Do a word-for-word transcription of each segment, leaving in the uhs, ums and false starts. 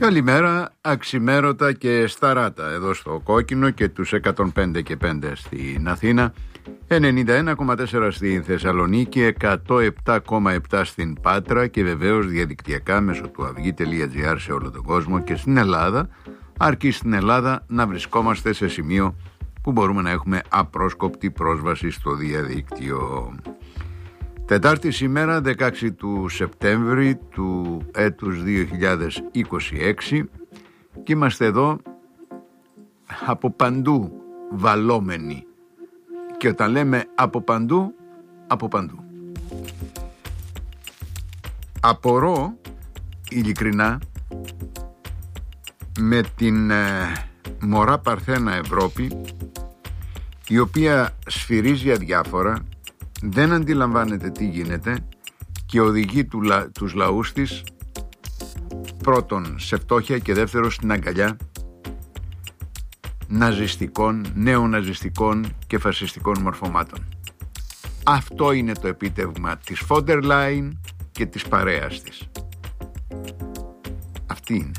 Καλημέρα, αξιμέρωτα και σταράτα εδώ στο Κόκκινο και τους εκατόν πέντε και πέντε στην Αθήνα, ενενήντα ένα κόμμα τέσσερα στην Θεσσαλονίκη, εκατόν επτά κόμμα επτά στην Πάτρα και βεβαίως διαδικτυακά μέσω του αυγή τελεία τζι άρ σε όλο τον κόσμο και στην Ελλάδα, αρκεί στην Ελλάδα να βρισκόμαστε σε σημείο που μπορούμε να έχουμε απρόσκοπτη πρόσβαση στο διαδίκτυο. Τετάρτη σήμερα, δεκαέξι του Σεπτέμβρη του έτους δύο χιλιάδες είκοσι έξι, και είμαστε εδώ από παντού βαλόμενοι, και όταν λέμε από παντού, από παντού. Απορώ ειλικρινά με την ε, μωρά παρθένα Ευρώπη, η οποία σφυρίζει αδιάφορα, δεν αντιλαμβάνεται τι γίνεται και οδηγεί του, τους λαούς της πρώτον σε φτώχεια και δεύτερον στην αγκαλιά ναζιστικών, νεοναζιστικών και φασιστικών μορφωμάτων. Αυτό είναι το επίτευγμα της Φόντερ Λάιν και της παρέας της. Αυτή είναι.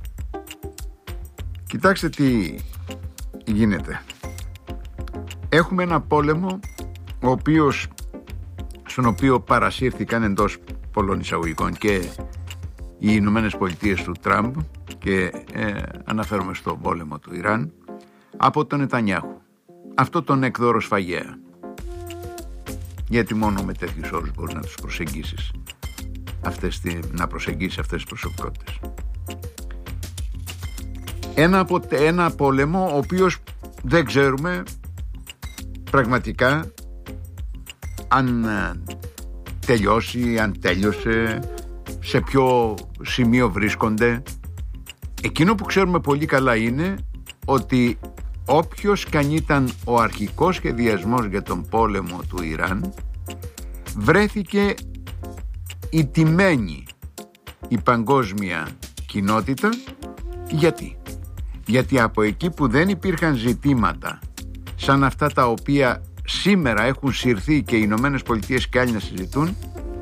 Κοιτάξτε τι γίνεται. Έχουμε ένα πόλεμο ο οποίος, στον οποίο παρασύρθηκαν εντός πολλών εισαγωγικών και οι Ηνωμένες Πολιτείες του Τραμπ, και ε, αναφέρομαι στον πόλεμο του Ιράν, από τον Νετανιάχου, αυτό τον εκδόρο σφαγέα, γιατί μόνο με τέτοιους όρους μπορείς να τους προσεγγίσεις, αυτές, να προσεγγίσεις αυτές τις προσωπικότητες. Ένα, από, ένα πόλεμο ο οποίος δεν ξέρουμε πραγματικά αν τελειώσει, αν τέλειωσε, σε ποιο σημείο βρίσκονται. Εκείνο που ξέρουμε πολύ καλά είναι ότι όποιος κι αν ήταν ο αρχικός σχεδιασμός για τον πόλεμο του Ιράν, βρέθηκε ηττημένη η παγκόσμια κοινότητα. Γιατί? Γιατί από εκεί που δεν υπήρχαν ζητήματα σαν αυτά τα οποία σήμερα έχουν συρθεί και οι Ηνωμένες Πολιτείες και άλλοι να συζητούν,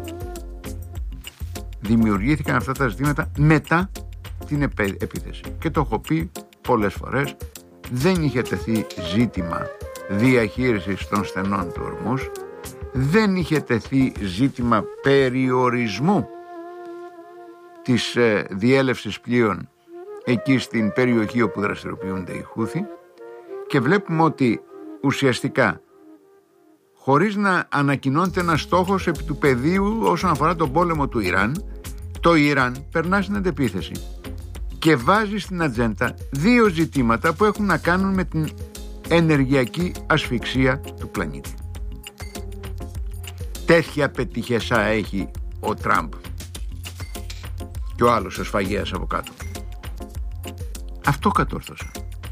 δημιουργήθηκαν αυτά τα ζητήματα μετά την επίθεση. Και το έχω πει πολλές φορές, δεν είχε τεθεί ζήτημα διαχείρισης των στενών του Ορμούς, δεν είχε τεθεί ζήτημα περιορισμού της ε, διέλευσης πλοίων εκεί στην περιοχή όπου δραστηριοποιούνται οι Χούθι, και βλέπουμε ότι ουσιαστικά, χωρίς να ανακοινώνεται ένας στόχος επί του πεδίου όσον αφορά τον πόλεμο του Ιράν, το Ιράν περνά στην αντεπίθεση και βάζει στην ατζέντα δύο ζητήματα που έχουν να κάνουν με την ενεργειακή ασφυξία του πλανήτη. Τέτοια πετυχεσά έχει ο Τραμπ και ο άλλος ο σφαγέας από κάτω. Αυτό κατόρθωσαν.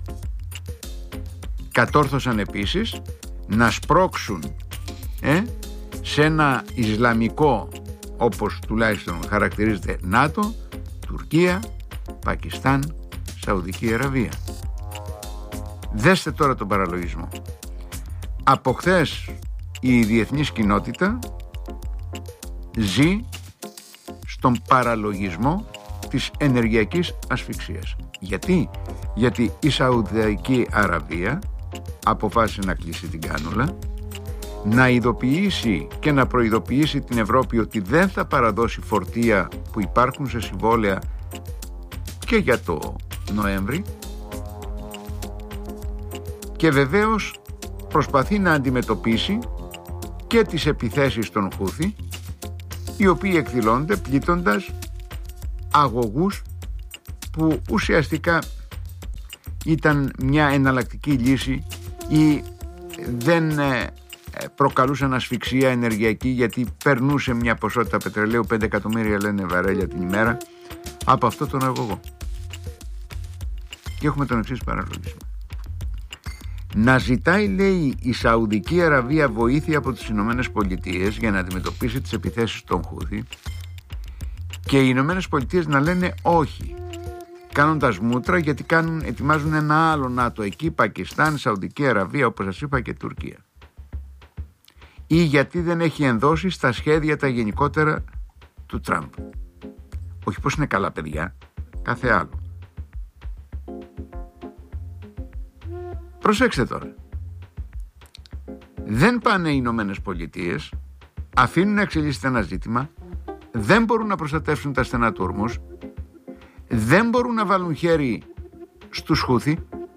Κατόρθωσαν επίσης να σπρώξουν ε, σε ένα Ισλαμικό, όπως τουλάχιστον χαρακτηρίζεται, ΝΑΤΟ, Τουρκία, Πακιστάν, Σαουδική Αραβία. Δέστε τώρα τον παραλογισμό. Από χθες η διεθνής κοινότητα ζει στον παραλογισμό της ενεργειακής ασφυξίας. Γιατί? Γιατί η Σαουδική Αραβία αποφάσισε να κλείσει την κάνουλα, να ειδοποιήσει και να προειδοποιήσει την Ευρώπη ότι δεν θα παραδώσει φορτία που υπάρχουν σε συμβόλαια και για το Νοέμβρη, και βεβαίως προσπαθεί να αντιμετωπίσει και τις επιθέσεις των Χούθι, οι οποίοι εκδηλώνονται πλήττοντας αγωγούς που ουσιαστικά ήταν μια εναλλακτική λύση ή δεν προκαλούσαν ασφυξία ενεργειακή, γιατί περνούσε μια ποσότητα πετρελαίου, πέντε εκατομμύρια λένε βαρέλια την ημέρα, από αυτό τον αγωγό. Και έχουμε τον εξής παραλογισμό. Να ζητάει, λέει, η Σαουδική Αραβία βοήθεια από τις Ηνωμένες Πολιτείες για να αντιμετωπίσει τις επιθέσεις των Χούθι, και οι Ηνωμένες Πολιτείες να λένε όχι, κάνοντας μούτρα, γιατί κάνουν, ετοιμάζουν ένα άλλο ΝΑΤΟ εκεί, Πακιστάν, Σαουδική Αραβία, όπως σας είπα, και Τουρκία. Ή γιατί δεν έχει ενδώσει στα σχέδια τα γενικότερα του Τραμπ. Όχι πως είναι καλά παιδιά, κάθε άλλο. Προσέξτε τώρα. Δεν πάνε οι Ηνωμένες Πολιτείες, αφήνουν να εξελίσσεται ένα ζήτημα, δεν μπορούν να προστατεύσουν τα στενά του Ορμούζ, δεν μπορούν να βάλουν χέρι στους Χούθι,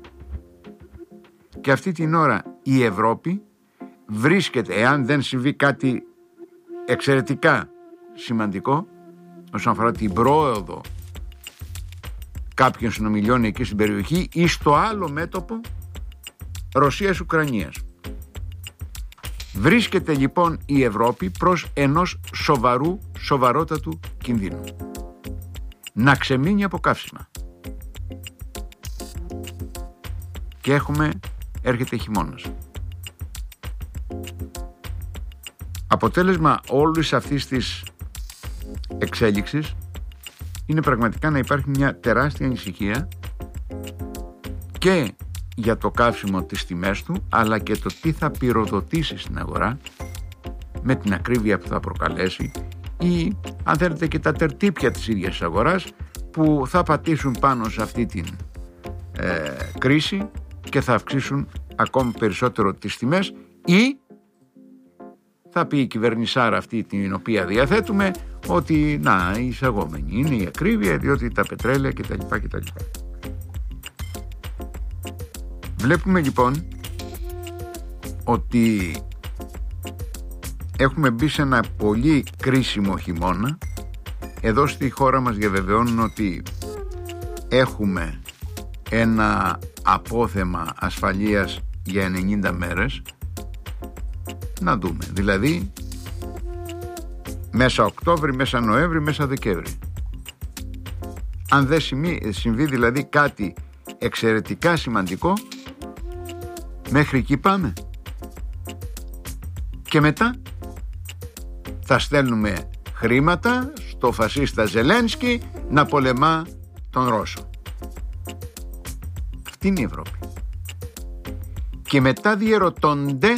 και αυτή την ώρα η Ευρώπη βρίσκεται, εάν δεν συμβεί κάτι εξαιρετικά σημαντικό όσον αφορά την πρόοδο κάποιων συνομιλιών εκεί στην περιοχή, ή στο άλλο μέτωπο Ρωσίας-Ουκρανίας. Βρίσκεται λοιπόν η Ευρώπη προς ενός σοβαρού, σοβαρότατου κινδύνου. Να ξεμείνει από καύσιμα. Και έχουμε, έρχεται χειμώνας. Αποτέλεσμα όλης αυτής της εξέλιξης είναι πραγματικά να υπάρχει μια τεράστια ανησυχία και για το καύσιμο, τις τιμές του, αλλά και το τι θα πυροδοτήσει στην αγορά με την ακρίβεια που θα προκαλέσει, ή αν θέλετε και τα τερτύπια της ίδιας της αγοράς που θα πατήσουν πάνω σε αυτή την ε, κρίση και θα αυξήσουν ακόμη περισσότερο τις τιμές, ή θα πει η κυβερνησάρα αυτή την οποία διαθέτουμε ότι να, η εισαγόμενη είναι η ακρίβεια διότι τα πετρέλαια κτλ. κτλ. Βλέπουμε λοιπόν ότι έχουμε μπει σε ένα πολύ κρίσιμο χειμώνα. Εδώ στη χώρα μας διαβεβαιώνουν ότι έχουμε ένα απόθεμα ασφαλείας για ενενήντα μέρες. Να δούμε, δηλαδή μέσα Οκτώβρη, μέσα Νοέμβρη, μέσα Δεκέμβρη. Αν δεν συμβεί δηλαδή κάτι εξαιρετικά σημαντικό, μέχρι εκεί πάμε. Και μετά θα στέλνουμε χρήματα στο φασίστα Ζελένσκι να πολεμά τον Ρώσο. Αυτή είναι η Ευρώπη. Και μετά διερωτώνται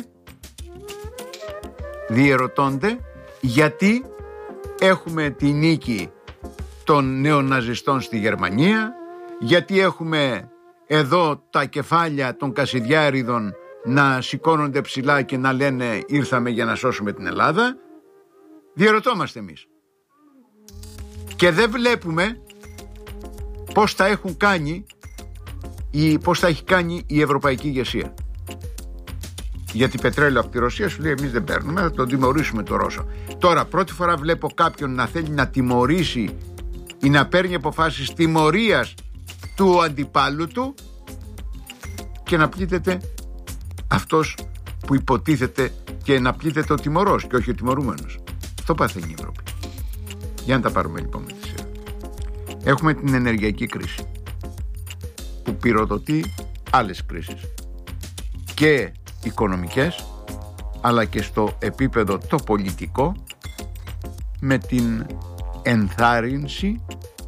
διερωτώνται γιατί έχουμε τη νίκη των νεοναζιστών στη Γερμανία, γιατί έχουμε εδώ τα κεφάλια των Κασιδιάριδων να σηκώνονται ψηλά και να λένε ήρθαμε για να σώσουμε την Ελλάδα. Διερωτόμαστε εμείς. Και δεν βλέπουμε πώς τα έχουν κάνει ή πώς τα έχει κάνει η ευρωπαϊκή ηγεσία. Γιατί πετρέλαιο από τη Ρωσία σου λέει εμείς δεν παίρνουμε, θα τον τιμωρήσουμε το Ρώσο. Τώρα πρώτη φορά βλέπω κάποιον να θέλει να τιμωρήσει ή να παίρνει αποφάσεις τιμωρίας του αντιπάλου του και να πλήττεται αυτός που υποτίθεται και να πλήττεται ο τιμωρός και όχι ο τιμωρούμενος. Αυτό παθαίνει η Ευρώπη. Για να τα πάρουμε λοιπόν με τη σειρά. Έχουμε την ενεργειακή κρίση που πυροδοτεί άλλες κρίσεις και οικονομικές αλλά και στο επίπεδο το πολιτικό, με την ενθάρρυνση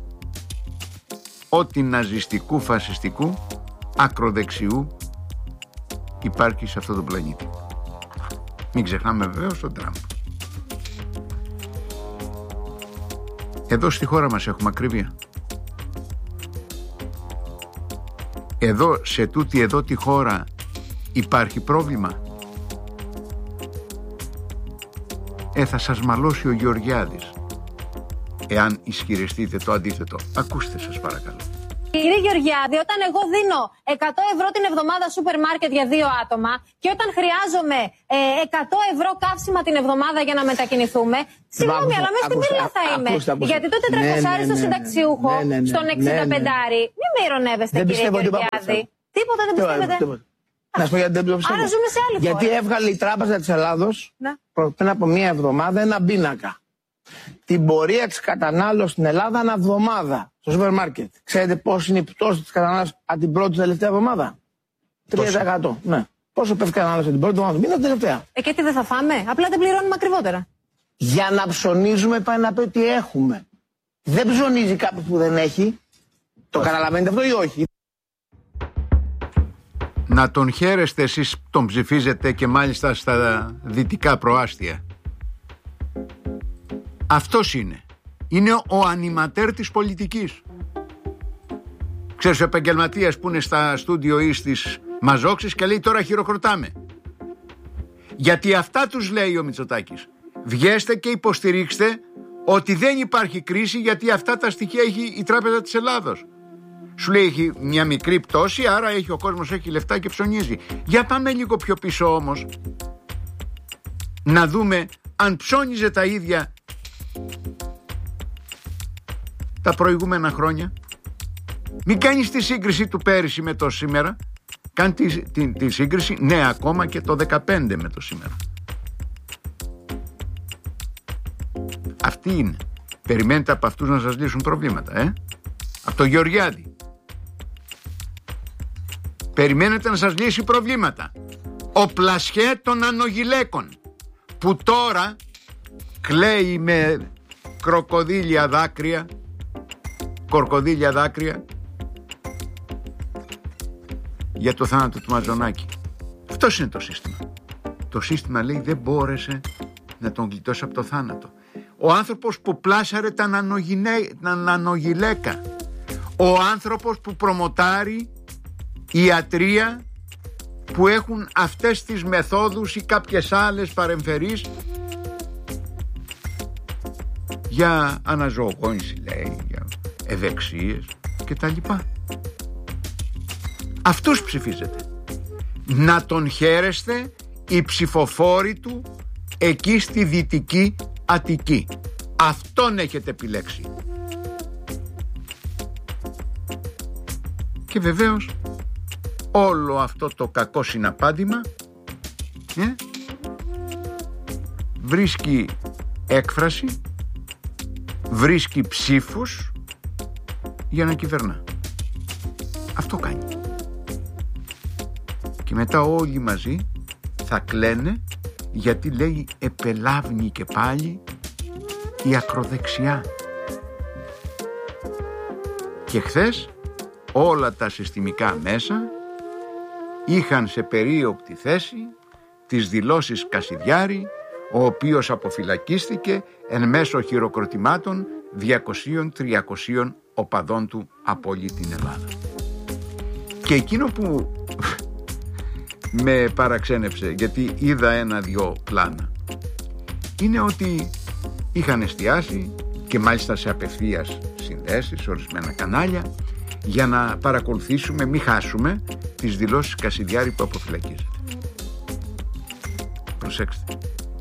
ότι ναζιστικού, φασιστικού, ακροδεξιού υπάρχει σε αυτό το πλανήτη. Μην ξεχνάμε βεβαίως τον Τραμπ. Εδώ στη χώρα μας έχουμε ακρίβεια. Εδώ, σε τούτη εδώ τη χώρα υπάρχει πρόβλημα. Ε, θα σας μαλώσει ο Γεωργιάδης εάν ισχυριστείτε το αντίθετο. Ακούστε σας παρακαλώ. Κύριε Γεωργιάδη, όταν εγώ δίνω εκατό ευρώ την εβδομάδα σούπερ μάρκετ για δύο άτομα και όταν χρειάζομαι ε, εκατό ευρώ καύσιμα την εβδομάδα για να μετακινηθούμε, συγγνώμη, αλλά μέσα στην πύλα θα είμαι. Ακούστε, ακούστε. Γιατί το τετρακόσια ναι, ναι, στο συνταξιούχο, ναι, ναι, ναι, στον εξήντα πέντε, ναι, ναι. Μην με ειρωνεύεστε, δεν κύριε Γεωργιάδη. Τίποτα δεν πιστεύετε. Να σου πω γιατί δεν το πιστεύω. Άρα ζούμε σε άλλη γιατί χώρα. Έβγαλε η Τράπεζα της Ελλάδος πριν από μία εβδομάδα ένα πίνακα. Την πορεία της κατανάλωσης στην Ελλάδα ανά εβδομάδα στο σούπερ μάρκετ. Ξέρετε πώς είναι η πτώση της κατανάλωσης από την πρώτη τελευταία εβδομάδα? τρία τοις εκατό. Ναι. Πόσο πέφτει η κατανάλωση την πρώτη εβδομάδα? Μην τα τελευταία. Ε, και τι δεν θα φάμε? Απλά δεν πληρώνουμε ακριβότερα. Για να ψωνίζουμε πάει να πει ότι έχουμε. Δεν ψωνίζει κάποιος που δεν έχει. Το καταλαβαίνετε αυτό ή όχι? Να τον χαίρεστε εσείς τον ψηφίζετε και μάλιστα στα δυτικά προάστια. Αυτός είναι. Είναι ο ανιματέρ της πολιτικής. Ξέρεις, ο επαγγελματίας που είναι στα στούντιο ή στις μαζόξεις και λέει τώρα χειροκροτάμε. Γιατί αυτά τους λέει ο Μητσοτάκης. Βγέστε και υποστηρίξτε ότι δεν υπάρχει κρίση, γιατί αυτά τα στοιχεία έχει η Τράπεζα της Ελλάδος. Σου λέει έχει μια μικρή πτώση, άρα έχει ο κόσμος, έχει λεφτά και ψωνίζει. Για πάμε λίγο πιο πίσω όμως, να δούμε αν ψώνιζε τα ίδια τα προηγούμενα χρόνια. Μην κάνεις τη σύγκριση του πέρυσι με το σήμερα. Κάνει τη, τη, τη σύγκριση, ναι, ακόμα και το δεκαπέντε με το σήμερα. Αυτή είναι. Περιμένετε από αυτούς να σας λύσουν προβλήματα, ε? Από το Γεωργιάδη. Περιμένετε να σας λύσει προβλήματα. Ο Πλασιέ των Ανογιλέκων, που τώρα κλαίει με κροκοδίλια δάκρυα, κορκοδίλια δάκρυα, για το θάνατο του Μαζονάκη. Αυτός είναι το σύστημα. Το σύστημα λέει δεν μπόρεσε να τον γλιτώσει από το θάνατο. Ο άνθρωπος που πλάσαρε τα νανογιλέκα. Ο άνθρωπος που προμοτάρει ιατρία που έχουν αυτές τις μεθόδους ή κάποιες άλλες παρεμφερείς για αναζωογόνηση, λέει, για ευεξίες και τα λοιπά. Αυτούς ψηφίζετε. Να τον χαίρεστε οι ψηφοφόροι του εκεί στη Δυτική Αττική. Αυτόν έχετε επιλέξει. Και βεβαίως όλο αυτό το κακό συναπάντημα ε, βρίσκει έκφραση, βρίσκει ψήφους για να κυβερνά. Αυτό κάνει. Και μετά όλοι μαζί θα κλαίνε γιατί λέει επελάβνει και πάλι η ακροδεξιά. Και χθες όλα τα συστημικά μέσα είχαν σε περίοπτη θέση τις δηλώσεις Κασιδιάρη, ο οποίος αποφυλακίστηκε εν μέσω χειροκροτημάτων διακόσια με τριακόσια οπαδών του από όλη την Ελλάδα. Και εκείνο που με παραξένεψε, γιατί είδα ένα-δυο πλάνα, είναι ότι είχαν εστιάσει και μάλιστα σε απευθείας συνδέσεις, σε ορισμένα κανάλια, για να παρακολουθήσουμε, μην χάσουμε τις δηλώσεις Κασιδιάρη που αποφυλακίζεται. Προσέξτε.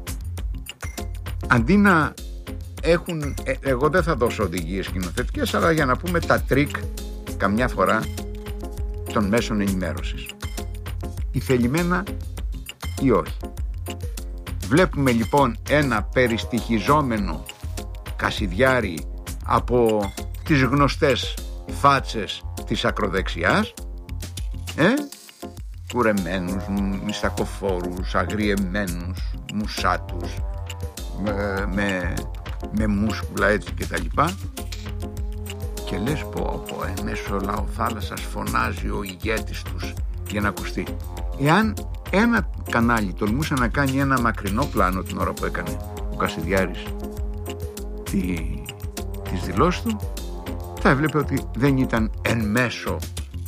Αντί να έχουν, ε, εγώ δεν θα δώσω οδηγίες σκηνοθετικές, αλλά για να πούμε τα τρίκ καμιά φορά των μέσων ενημέρωσης. Ή θελημένα ή όχι. Βλέπουμε λοιπόν ένα περιστοιχιζόμενο Κασιδιάρη από τις γνωστές φάτσες της ακροδεξιάς, ε, κουρεμένους, μιστακοφόρους, αγριεμένους, μουσάτους, με, με, με μούσκουλα έτσι και τα λοιπά, και λες πω, πω ε, μέσω λαοθάλασσας φωνάζει ο ηγέτης τους για να ακουστεί. Εάν ένα κανάλι τολμούσε να κάνει ένα μακρινό πλάνο την ώρα που έκανε ο Κασιδιάρης τη, τις δηλώσεις του, θα έβλεπε ότι δεν ήταν εν μέσω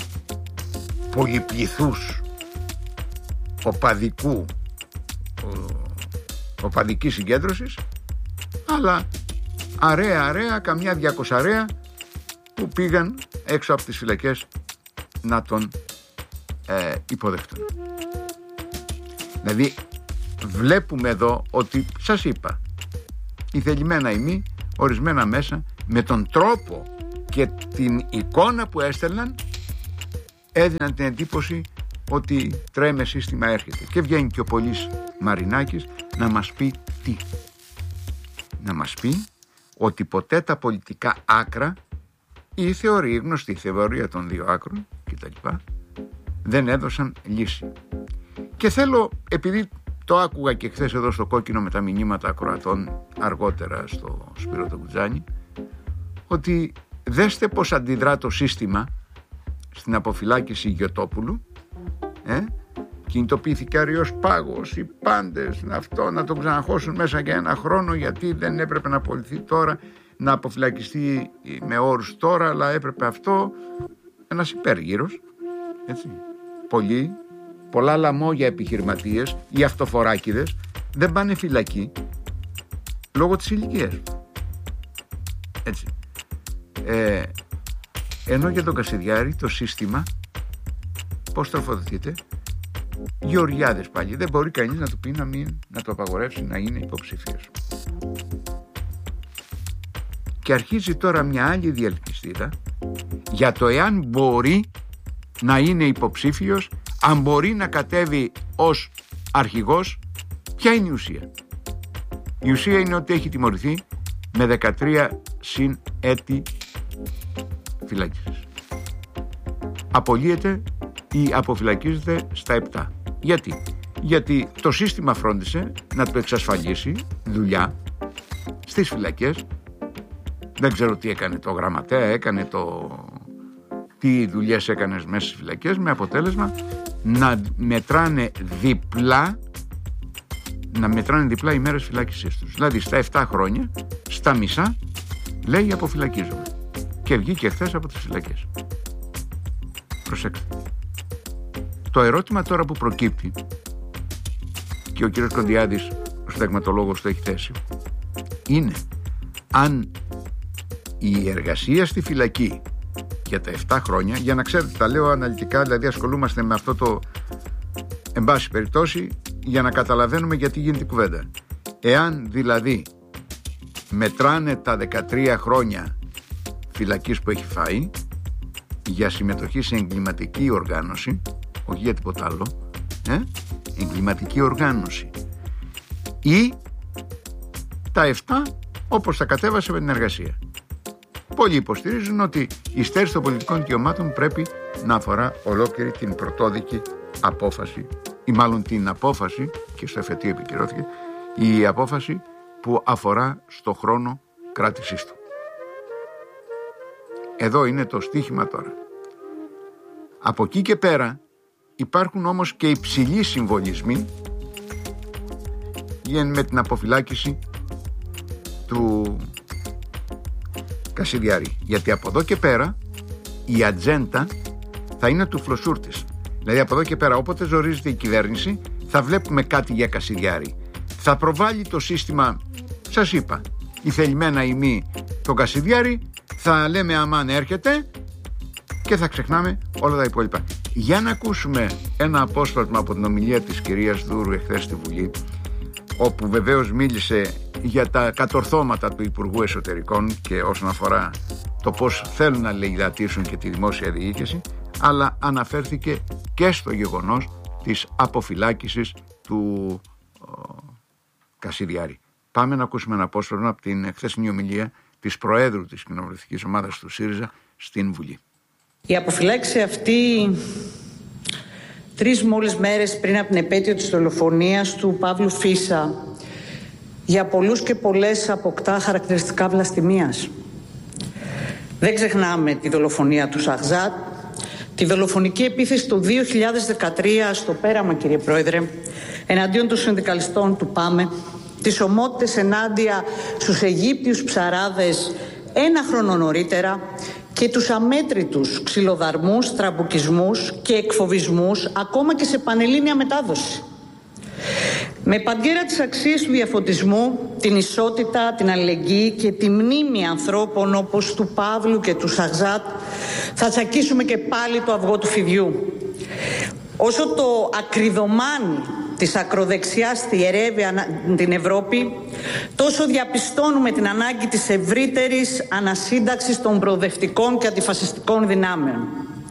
πολυπληθούς οπαδικού οπαδικής συγκέντρωσης, αλλά αρέα αρέα, καμιά διακοσαρέα που πήγαν έξω από τις φυλακές να τον ε, υποδεχτούν. Δηλαδή βλέπουμε εδώ ότι, σας είπα, η θελημένα ημί, ορισμένα μέσα με τον τρόπο και την εικόνα που έστελναν έδιναν την εντύπωση ότι τρέμε σύστημα έρχεται. Και βγαίνει και ο Πολύς Μαρινάκης να μας πει τι. Να μας πει ότι ποτέ τα πολιτικά άκρα, η θεωρία, η γνωστή θεωρία των δύο άκρων κτλ, δεν έδωσαν λύση. Και θέλω, επειδή το άκουγα και χθες εδώ στο Κόκκινο με τα μηνύματα ακροατών αργότερα στο Σπύρο τον Κουτζάνη, ότι δέστε πως αντιδρά το σύστημα στην αποφυλάκηση Γιωτόπουλου. ε? Κινητοποιήθηκε αραιός πάγος, οι πάντες αυτό, να τον ξαναχώσουν μέσα για ένα χρόνο, γιατί δεν έπρεπε να απολυθεί τώρα, να αποφυλακιστεί με όρους τώρα, αλλά έπρεπε αυτό. Ένας υπέργυρος, έτσι. πολλοί, πολλά λαμόγια επιχειρηματίες ή αυτοφοράκηδες δεν πάνε φυλακή λόγω της ηλικίας. Έτσι. Ε, ενώ για τον Κασιδιάρη το σύστημα, πώς τροφοδοτείται? Γεωργιάδες πάλι. Δεν μπορεί κανείς να του πει να, μην, να το απαγορεύσει να είναι υποψήφιος. Και αρχίζει τώρα μια άλλη διελκυστίδα για το εάν μπορεί να είναι υποψήφιος, αν μπορεί να κατέβει ως αρχηγός. Ποια είναι η ουσία? Η ουσία είναι ότι έχει τιμωρηθεί με δεκατρία συν έτη φυλάκισης. Απολύεται ή αποφυλακίζεται στα επτά. Γιατί? Γιατί το σύστημα φρόντισε να του εξασφαλίσει δουλειά στις φυλακές. Δεν ξέρω τι έκανε το γραμματέα, έκανε το... τι δουλειές έκανες μέσα στις φυλακές, με αποτέλεσμα να μετράνε διπλά να μετράνε διπλά οι μέρες φυλάκισης τους. Δηλαδή στα επτά χρόνια, στα μισά λέει αποφυλακίζομαι. Και βγήκε χθες από τις φυλακές. Προσέξτε. Το ερώτημα τώρα που προκύπτει, και ο κύριος Κοντιάδης, ο συνταγματολόγος, το έχει θέσει, είναι αν η εργασία στη φυλακή για τα επτά χρόνια, για να ξέρετε, τα λέω αναλυτικά, δηλαδή ασχολούμαστε με αυτό το, εν πάση περιπτώσει, για να καταλαβαίνουμε γιατί γίνεται η κουβέντα. Εάν δηλαδή μετράνε τα δεκατρία χρόνια φυλακής που έχει φάει για συμμετοχή σε εγκληματική οργάνωση, όχι για τίποτα άλλο, ε? εγκληματική οργάνωση, ή τα επτά όπως τα κατέβασε με την εργασία. Πολλοί υποστηρίζουν ότι η στέρηση των πολιτικών δικαιωμάτων πρέπει να αφορά ολόκληρη την πρωτόδικη απόφαση, ή μάλλον την απόφαση, και στο εφετείο επικυρώθηκε, η απόφαση που αφορά στο χρόνο κράτησής του. Εδώ είναι το στίχημα τώρα. Από εκεί και πέρα υπάρχουν όμως και υψηλοί συμβολισμοί με την αποφυλάκηση του Κασιδιάρη. Γιατί από εδώ και πέρα η ατζέντα θα είναι του Φλωσούρτης. Δηλαδή από εδώ και πέρα όποτε ζορίζεται η κυβέρνηση θα βλέπουμε κάτι για Κασιδιάρη. Θα προβάλλει το σύστημα, σας είπα, η θελημένα ή μη τον Κασιδιάρη, θα λέμε αμάν έρχεται και θα ξεχνάμε όλα τα υπόλοιπα. Για να ακούσουμε ένα απόσπασμα από την ομιλία της κυρίας Δούρου εχθές στη Βουλή, όπου βεβαίως μίλησε για τα κατορθώματα του Υπουργού Εσωτερικών και όσον αφορά το πώς θέλουν να λαιλατίσουν και τη δημόσια διοίκηση, αλλά αναφέρθηκε και στο γεγονός της αποφυλάκησης του ο, Κασιδιάρη. Πάμε να ακούσουμε ένα απόσπασμα από την χθεσινή ομιλία της Προέδρου της Κοινοβουλευτικής Ομάδας του ΣΥΡΙΖΑ στην Βουλή. Η αποφυλάξη αυτή, τρεις μόλις μέρες πριν από την επέτειο της δολοφονίας του Παύλου Φίσα, για πολλούς και πολλές αποκτά χαρακτηριστικά βλαστημίας. Δεν ξεχνάμε τη δολοφονία του Σαχζάτ, τη δολοφονική επίθεση του δύο χιλιάδες δεκατρία στο Πέραμα, κύριε Πρόεδρε, εναντίον των συνδικαλιστών του ΠΑΜΕ, τις ομότητες ενάντια στους Αιγύπτιους ψαράδες ένα χρόνο νωρίτερα και τους αμέτρητους ξυλοδαρμούς, τραμπουκισμούς και εκφοβισμούς ακόμα και σε πανελλήνια μετάδοση. Με παντιέρα τις αξίες του διαφωτισμού, την ισότητα, την αλληλεγγύη και τη μνήμη ανθρώπων όπως του Παύλου και του Σαχζάτ θα τσακίσουμε και πάλι το αυγό του φιδιού. Όσο το ακριδομάνι της ακροδεξιάς θιερεύει την Ευρώπη, τόσο διαπιστώνουμε την ανάγκη της ευρύτερης ανασύνταξης των προοδευτικών και αντιφασιστικών δυνάμεων.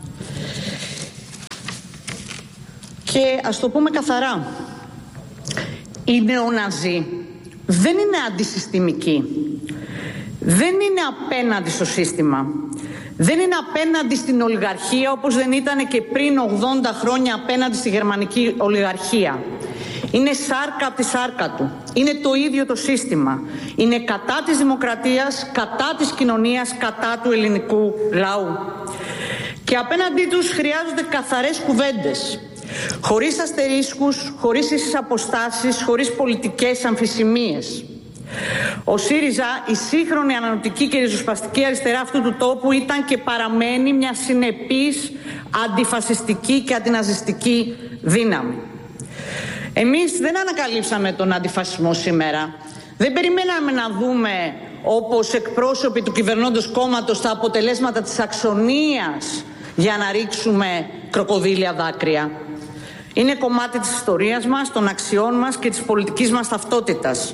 Και ας το πούμε καθαρά, οι νεοναζί δεν είναι αντισυστημικοί, δεν είναι απέναντι στο σύστημα, δεν είναι απέναντι στην ολιγαρχία όπως δεν ήταν και πριν ογδόντα χρόνια απέναντι στη γερμανική ολιγαρχία. Είναι σάρκα από τη σάρκα του. Είναι το ίδιο το σύστημα. Είναι κατά της δημοκρατίας, κατά της κοινωνίας, κατά του ελληνικού λαού. Και απέναντί τους χρειάζονται καθαρές κουβέντες. Χωρίς αστερίσκους, χωρίς ίσες αποστάσεις, χωρίς πολιτικές αμφισημίες. Ο ΣΥΡΙΖΑ, η σύγχρονη ανανοτική και ριζοσπαστική αριστερά αυτού του τόπου, ήταν και παραμένει μια συνεπής αντιφασιστική και αντιναζιστική δύναμη. Εμείς δεν ανακαλύψαμε τον αντιφασισμό σήμερα. Δεν περιμέναμε να δούμε, όπως εκπρόσωποι του κυβερνώντος κόμματος, τα αποτελέσματα της αξονίας για να ρίξουμε κροκοδίλια δάκρυα. Είναι κομμάτι της ιστορίας μας, των αξιών μας και της πολιτικής μας ταυτότητας.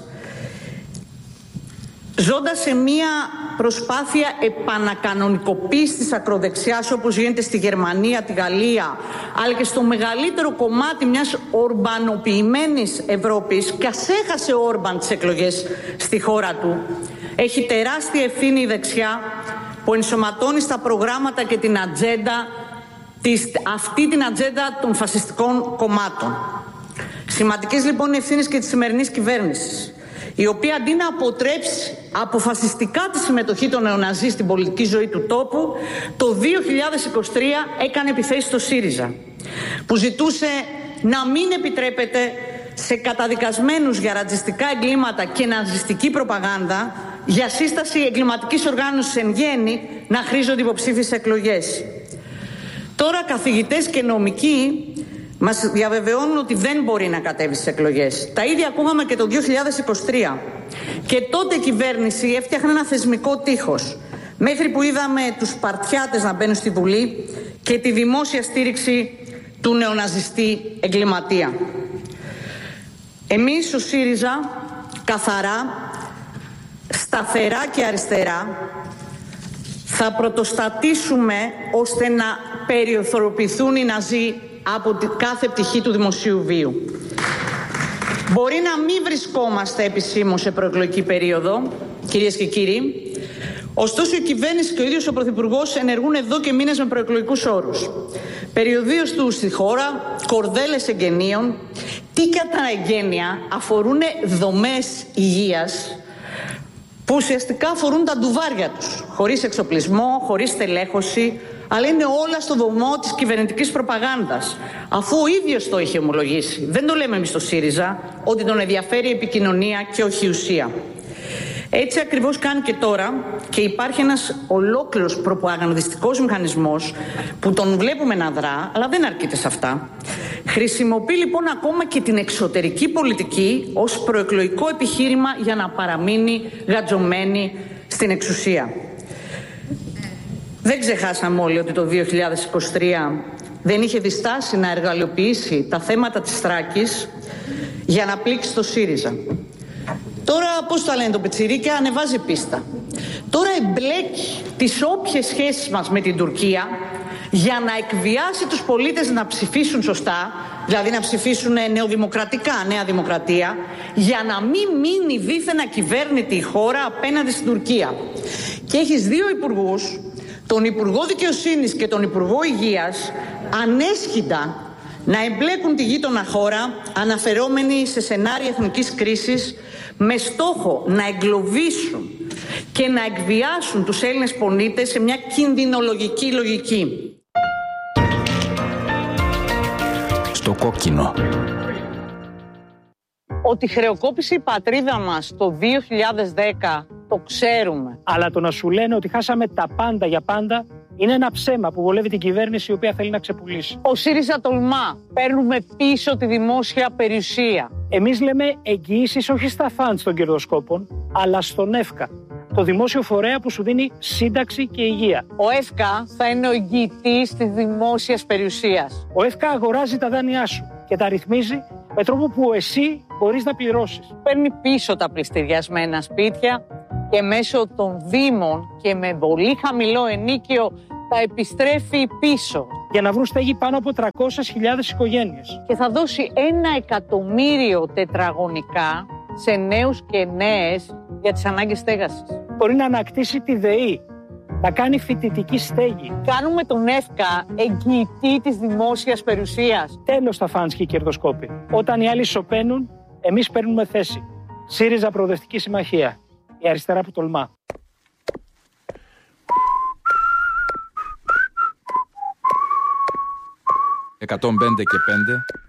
Ζώντας σε μία προσπάθεια επανακανονικοποίησης της ακροδεξιάς, όπως γίνεται στη Γερμανία, τη Γαλλία, αλλά και στο μεγαλύτερο κομμάτι μιας ορμπανοποιημένης Ευρώπης, και ας έχασε ο Όρμπαν τις εκλογές στη χώρα του, έχει τεράστια ευθύνη η δεξιά που ενσωματώνει στα προγράμματα και την ατζέντα, αυτή την ατζέντα των φασιστικών κομμάτων. Σημαντικές λοιπόν οι ευθύνες και της σημερινής κυβέρνησης, η οποία αντί να αποτρέψει αποφασιστικά τη συμμετοχή των νεοναζί στην πολιτική ζωή του τόπου, το δύο χιλιάδες είκοσι τρία έκανε επιθέσεις στο ΣΥΡΙΖΑ, που ζητούσε να μην επιτρέπεται σε καταδικασμένους για ρατσιστικά εγκλήματα και ναζιστική προπαγάνδα, για σύσταση εγκληματικής οργάνωσης εν γέννη, να χρήζονται υποψήφιες εκλογές. Τώρα καθηγητές και νομικοί μας διαβεβαιώνουν ότι δεν μπορεί να κατέβει στις εκλογές. Τα ίδια ακούγαμε και το δύο χιλιάδες είκοσι τρία. Και τότε η κυβέρνηση έφτιαχνε ένα θεσμικό τείχος, μέχρι που είδαμε τους Σπαρτιάτες να μπαίνουν στη Βουλή και τη δημόσια στήριξη του νεοναζιστή εγκληματία. Εμείς ο ΣΥΡΙΖΑ, καθαρά, σταθερά και αριστερά, θα πρωτοστατήσουμε ώστε να περιοθωροποιηθούν οι Ναζί από την κάθε πτυχή του δημοσίου βίου. Μπορεί να μην βρισκόμαστε επισήμως σε προεκλογική περίοδο, κυρίες και κύριοι, ωστόσο η κυβέρνηση και ο ίδιος ο Πρωθυπουργός ενεργούν εδώ και μήνες με προεκλογικούς όρους. Περιοδίως του στη χώρα, κορδέλες εγγενείων, τι κατά εγγένεια αφορούν δομές υγείας που ουσιαστικά αφορούν τα ντουβάρια τους, χωρίς εξοπλισμό, χωρίς στελέχωση, αλλά είναι όλα στο βωμό της κυβερνητικής προπαγάνδας, αφού ο ίδιος το είχε ομολογήσει. Δεν το λέμε εμείς στο ΣΥΡΙΖΑ, ότι τον ενδιαφέρει η επικοινωνία και όχι η ουσία. Έτσι ακριβώς κάνει και τώρα, και υπάρχει ένας ολόκληρος προπαγανδιστικός μηχανισμός που τον βλέπουμε να δρά, αλλά δεν αρκείται σε αυτά. Χρησιμοποιεί λοιπόν ακόμα και την εξωτερική πολιτική ως προεκλογικό επιχείρημα για να παραμείνει γατζωμένη στην εξουσία. Δεν ξεχάσαμε όλοι ότι το δύο χιλιάδες είκοσι τρία δεν είχε διστάσει να εργαλειοποιήσει τα θέματα της Θράκης για να πλήξει το ΣΥΡΙΖΑ. Τώρα, πώς το λένε το πιτσιρίκια, ανεβάζει πίστα. Τώρα εμπλέκει τις όποιες σχέσεις μας με την Τουρκία για να εκβιάσει τους πολίτες να ψηφίσουν σωστά, δηλαδή να ψηφίσουν νεοδημοκρατικά, νέα δημοκρατία, για να μην μείνει δίθεν ακυβέρνητη η χώρα απέναντι στην Τουρκία. Και έχεις δύο υπουργούς, τον Υπουργό Δικαιοσύνης και τον Υπουργό Υγείας, ανέσχυντα να εμπλέκουν τη γείτονα χώρα, αναφερόμενοι σε σενάρια εθνικής κρίσης, με στόχο να εγκλωβίσουν και να εκβιάσουν τους Έλληνες πολίτες σε μια κινδυνολογική λογική. Στο κόκκινο. Ότι χρεοκόπησε η πατρίδα μας το δύο χιλιάδες δέκα, το ξέρουμε. Αλλά το να σου λένε ότι χάσαμε τα πάντα για πάντα είναι ένα ψέμα που βολεύει την κυβέρνηση, η οποία θέλει να ξεπουλήσει. Ο ΣΥΡΙΖΑ τολμά. Παίρνουμε πίσω τη δημόσια περιουσία. Εμείς λέμε εγγυήσεις όχι στα φαντς των κερδοσκόπων, αλλά στον ΕΦΚΑ, το δημόσιο φορέα που σου δίνει σύνταξη και υγεία. Ο ΕΦΚΑ θα είναι ο εγγυητής της δημόσιας περιουσίας. Ο ΕΦΚΑ αγοράζει τα δάνειά σου και τα ρυθμίζει με τρόπο που εσύ μπορείς να πληρώσεις. Παίρνει πίσω τα πληστηριασμένα σπίτια και μέσω των δήμων και με πολύ χαμηλό ενίκιο τα επιστρέφει πίσω. Για να βρουν στέγη πάνω από τριακόσιες χιλιάδες οικογένειες. Και θα δώσει ένα εκατομμύριο τετραγωνικά σε νέους και νέες για τις ανάγκες στέγασης. Μπορεί να ανακτήσει τη ΔΕΗ, να κάνει φοιτητική στέγη. Κάνουμε τον ΕΦΚΑ εγγυητή της δημόσιας περιουσίας. Τέλος τα φαντς και οι κερδοσκόποι. Όταν οι άλλοι σωπαίνουν, εμείς παίρνουμε θέση. ΣΥΡΙΖΑ Προοδευτική Συμμαχία. Η αριστερά που τολμά. εκατόν πέντε και πέντε